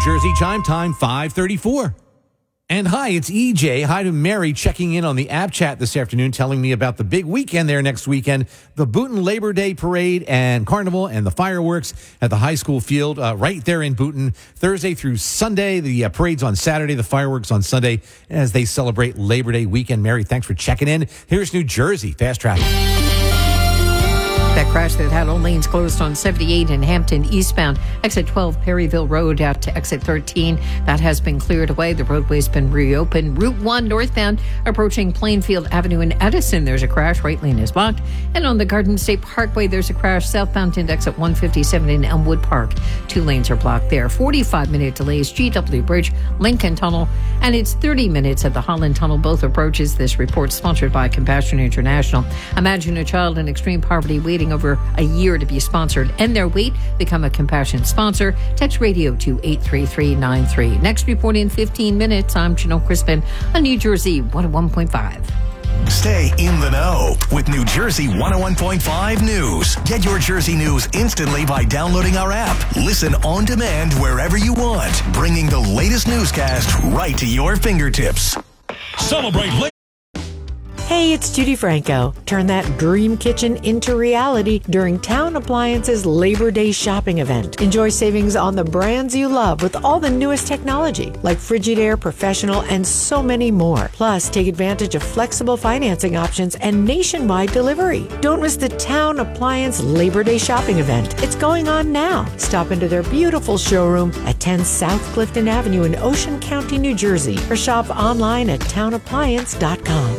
Jersey chime time 5:34. And hi, it's EJ. Hi to Mary checking in on the app chat this afternoon, telling me about the big weekend there next weekend, the Boonton Labor Day Parade and Carnival and the fireworks at the high school field right there in Boonton, Thursday through Sunday. The parade's on Saturday, the fireworks on Sunday as they celebrate Labor Day weekend. Mary, thanks for checking in. Here's New Jersey Fast Traffic. That crash that had all lanes closed on 78 in Hampton eastbound, exit 12 Perryville Road out to exit 13. That has been cleared away. The roadway's been reopened. Route 1 northbound approaching Plainfield Avenue in Edison. There's a crash. Right lane is blocked. And on the Garden State Parkway, there's a crash southbound into exit 157 in Elmwood Park. 2 lanes are blocked there. 45-minute delays, GW Bridge, Lincoln Tunnel, and it's 30 minutes at the Holland Tunnel. Both approaches. This report sponsored by Compassion International. Imagine a child in extreme poverty waiting over a year to be sponsored. End their wait. Become a Compassion sponsor. Text radio to 83393. Next report in 15 minutes. I'm Janelle Crispin on New Jersey 101.5. Stay in the know with New Jersey 101.5 News. Get your Jersey news instantly by downloading our app. Listen on demand wherever you want, bringing the latest newscast right to your fingertips. Celebrate. Hey, it's Judy Franco. Turn that dream kitchen into reality during Town Appliance's Labor Day shopping event. Enjoy savings on the brands you love with all the newest technology like Frigidaire Professional and so many more. Plus, take advantage of flexible financing options and nationwide delivery. Don't miss the Town Appliance Labor Day shopping event. It's going on now. Stop into their beautiful showroom at 10 South Clifton Avenue in Ocean County, New Jersey, or shop online at townappliance.com.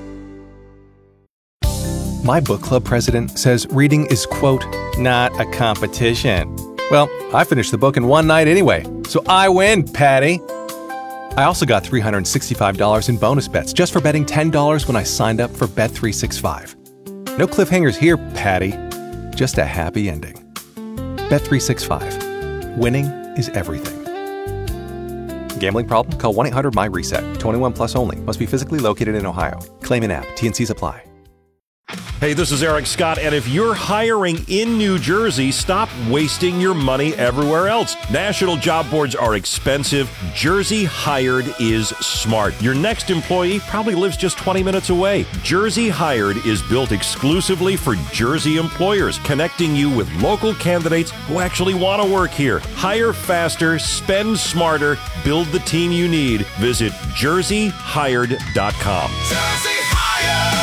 My book club president says reading is, quote, not a competition. Well, I finished the book in one night anyway, so I win, Patty. I also got $365 in bonus bets just for betting $10 when I signed up for Bet365. No cliffhangers here, Patty. Just a happy ending. Bet365. Winning is everything. Gambling problem? Call 1-800-MY-RESET. 21 plus only. Must be physically located in Ohio. Claim in app. T&Cs apply. Hey, this is Eric Scott, and if you're hiring in New Jersey, stop wasting your money everywhere else. National job boards are expensive. Jersey Hired is smart. Your next employee probably lives just 20 minutes away. Jersey Hired is built exclusively for Jersey employers, connecting you with local candidates who actually want to work here. Hire faster, spend smarter, build the team you need. Visit jerseyhired.com. Jersey Hired!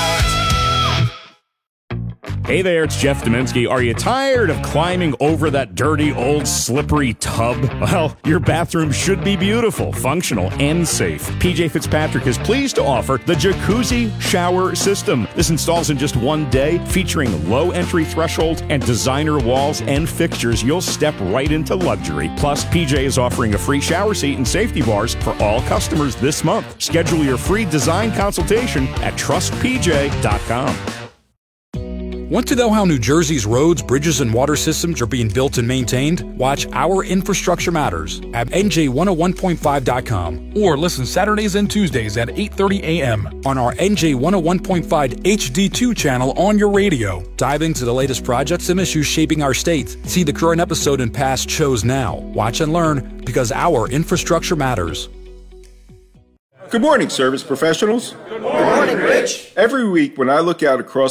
Hey there, it's Jeff Dominski. Are you tired of climbing over that dirty, old, slippery tub? Well, your bathroom should be beautiful, functional, and safe. PJ Fitzpatrick is pleased to offer the Jacuzzi Shower System. This installs in just one day, featuring low entry thresholds and designer walls and fixtures. You'll step right into luxury. Plus, PJ is offering a free shower seat and safety bars for all customers this month. Schedule your free design consultation at trustpj.com. Want to know how New Jersey's roads, bridges, and water systems are being built and maintained? Watch Our Infrastructure Matters at NJ101.5.com or listen Saturdays and Tuesdays at 8:30 a.m. on our NJ101.5 HD2 channel on your radio. Dive into the latest projects and issues shaping our state. See the current episode and past shows now. Watch and learn because our infrastructure matters. Good morning, service professionals. Good morning, Rich. Every week when I look out across